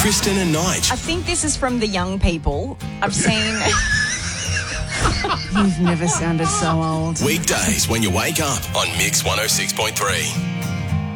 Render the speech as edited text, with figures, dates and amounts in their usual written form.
Kristen and Nige. I think this is from the young people. I've seen... You've never sounded so old. Weekdays when you wake up on Mix 106.3.